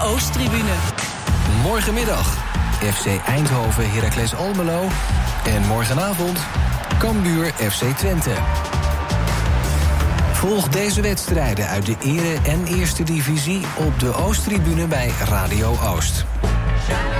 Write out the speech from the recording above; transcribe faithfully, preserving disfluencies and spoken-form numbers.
Oosttribune. Morgenmiddag F C Eindhoven, Heracles Almelo. En morgenavond Cambuur F C Twente. Volg deze wedstrijden uit de Ere- en Eerste Divisie op de Oosttribune bij Radio Oost.